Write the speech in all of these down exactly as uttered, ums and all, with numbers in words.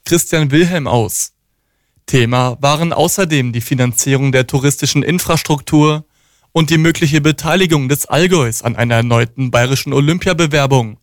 Christian Wilhelm aus. Thema waren außerdem die Finanzierung der touristischen Infrastruktur und die mögliche Beteiligung des Allgäus an einer erneuten bayerischen Olympiabewerbung.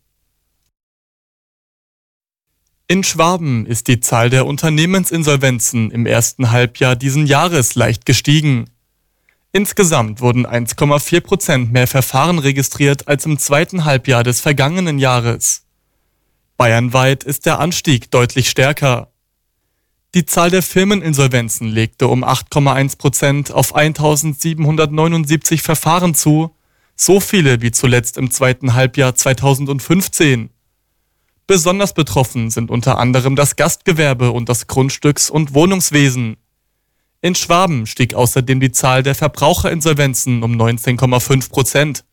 In Schwaben ist die Zahl der Unternehmensinsolvenzen im ersten Halbjahr diesen Jahres leicht gestiegen. Insgesamt wurden eins Komma vier Prozent mehr Verfahren registriert als im zweiten Halbjahr des vergangenen Jahres. Bayernweit ist der Anstieg deutlich stärker. Die Zahl der Firmeninsolvenzen legte um acht Komma eins Prozent auf eintausendsiebenhundertneunundsiebzig Verfahren zu, so viele wie zuletzt im zweiten Halbjahr zweitausendfünfzehn. Besonders betroffen sind unter anderem das Gastgewerbe und das Grundstücks- und Wohnungswesen. In Schwaben stieg außerdem die Zahl der Verbraucherinsolvenzen um neunzehn Komma fünf Prozent.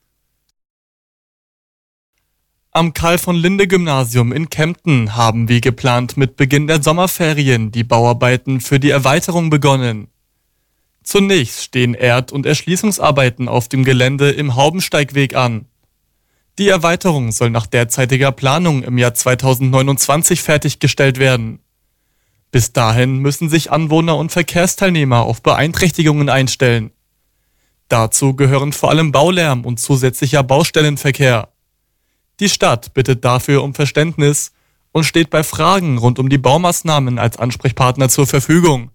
Am Karl-von-Linde-Gymnasium in Kempten haben wie geplant mit Beginn der Sommerferien die Bauarbeiten für die Erweiterung begonnen. Zunächst stehen Erd- und Erschließungsarbeiten auf dem Gelände im Haubensteigweg an. Die Erweiterung soll nach derzeitiger Planung im Jahr zweitausendneunundzwanzig fertiggestellt werden. Bis dahin müssen sich Anwohner und Verkehrsteilnehmer auf Beeinträchtigungen einstellen. Dazu gehören vor allem Baulärm und zusätzlicher Baustellenverkehr. Die Stadt bittet dafür um Verständnis und steht bei Fragen rund um die Baumaßnahmen als Ansprechpartner zur Verfügung.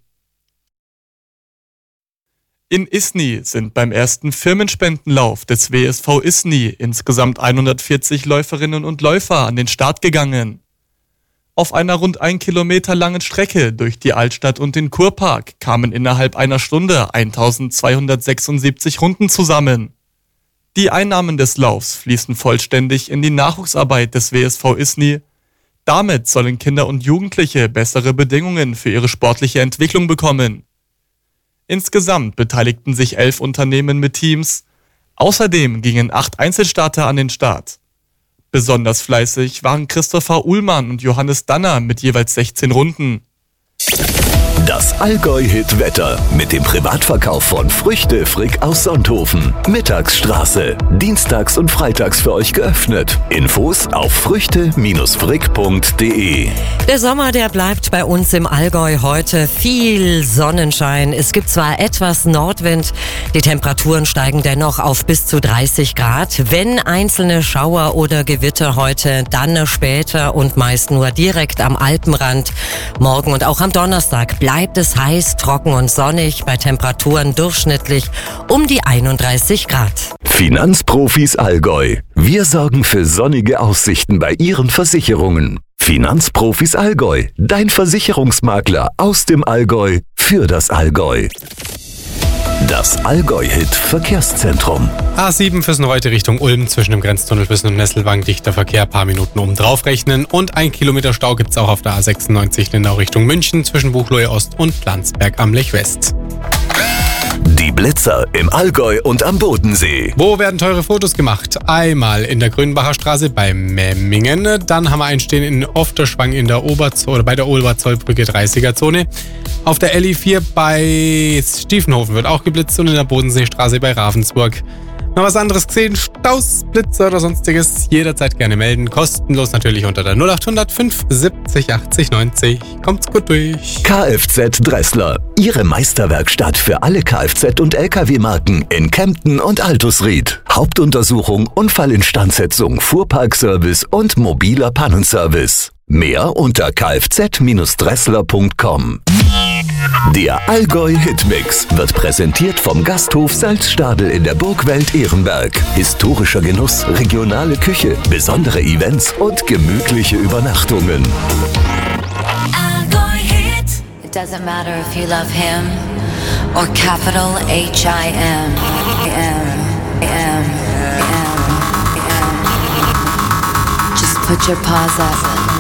In Isny sind beim ersten Firmenspendenlauf des W S V Isny insgesamt hundertvierzig Läuferinnen und Läufer an den Start gegangen. Auf einer rund ein Kilometer langen Strecke durch die Altstadt und den Kurpark kamen innerhalb einer Stunde eintausendzweihundertsechsundsiebzig Runden zusammen. Die Einnahmen des Laufs fließen vollständig in die Nachwuchsarbeit des W S V Isny. Damit sollen Kinder und Jugendliche bessere Bedingungen für ihre sportliche Entwicklung bekommen. Insgesamt beteiligten sich elf Unternehmen mit Teams. Außerdem gingen acht Einzelstarter an den Start. Besonders fleißig waren Christopher Uhlmann und Johannes Danner mit jeweils sechzehn Runden. Das Allgäu-Hit-Wetter mit dem Privatverkauf von Früchte Frick aus Sonthofen. Mittagsstraße. Dienstags und freitags für euch geöffnet. Infos auf früchte Frick punkt de. Der Sommer, der bleibt bei uns im Allgäu heute. Viel Sonnenschein. Es gibt zwar etwas Nordwind, die Temperaturen steigen dennoch auf bis zu dreißig Grad. Wenn einzelne Schauer oder Gewitter heute, dann später und meist nur direkt am Alpenrand. Morgen und auch am Donnerstag bleibt bleibt es heiß, trocken und sonnig bei Temperaturen durchschnittlich um die einunddreißig Grad. Finanzprofis Allgäu. Wir sorgen für sonnige Aussichten bei Ihren Versicherungen. Finanzprofis Allgäu. Dein Versicherungsmakler aus dem Allgäu für das Allgäu. Das Allgäu-Hit-Verkehrszentrum. A sieben Füssen heute Richtung Ulm, zwischen dem Grenztunnel Füssen und Nesselwang dichter Verkehr, paar Minuten oben drauf rechnen. Und ein Kilometer Stau gibt's auch auf der A sechsundneunzig Lindau Richtung München, zwischen Buchloe Ost und Landsberg am Lech West. Die Blitzer im Allgäu und am Bodensee. Wo werden teure Fotos gemacht? Einmal in der Grünbacher Straße bei Memmingen. Dann haben wir einen stehen in Ofterschwang in der Oberzoll, oder bei der Oberzollbrücke dreißiger Zone. Auf der L I vier bei Stiefenhofen wird auch geblitzt und in der Bodenseestraße bei Ravensburg. Noch was anderes gesehen? Staus, Blitzer oder sonstiges? Jederzeit gerne melden. Kostenlos natürlich unter der null acht hundert fünf siebzig achtzig neunzig. Kommt's gut durch. Kfz Dressler. Ihre Meisterwerkstatt für alle Kfz- und L K W-Marken in Kempten und Altusried. Hauptuntersuchung, Unfallinstandsetzung, Fuhrparkservice und mobiler Pannenservice. Mehr unter kfz Dressler punkt com. Der Allgäu-Hitmix wird präsentiert vom Gasthof Salzstadel in der Burgwelt Ehrenberg. Historischer Genuss, regionale Küche, besondere Events und gemütliche Übernachtungen. Allgäu-Hit. It doesn't matter if you love him or capital H I M. M, M, M, M. Just put your paws up.